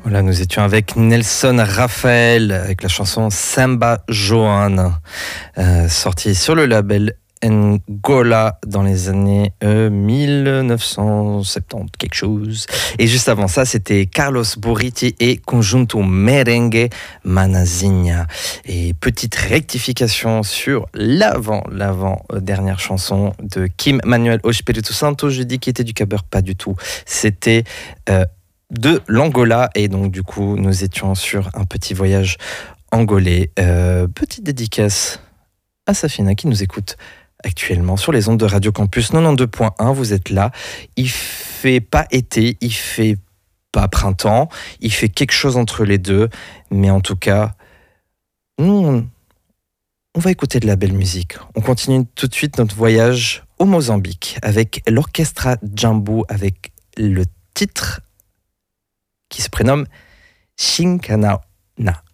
Voilà, nous étions avec Nelson Raphael, avec la chanson Samba Joan, sortie sur le label Ngola dans les années 1970 quelque chose. Et juste avant ça, c'était Carlos Buriti et Conjunto Merengue Manazinha. Et petite rectification sur l'avant-dernière chanson de Kim Manuel O Espírito Santo. Je dis qu'il était du Caber, pas du tout. C'était de l'Angola, et donc du coup nous étions sur un petit voyage angolais. Petite dédicace à Safina qui nous écoute actuellement sur les ondes de Radio Campus 92.1. Vous êtes là, il fait pas été, il fait pas printemps, il fait quelque chose entre les deux, mais en tout cas nous on va écouter de la belle musique. On continue tout de suite notre voyage au Mozambique avec l'Orchestra Jambu, avec le titre qui se prénomme Shinkana.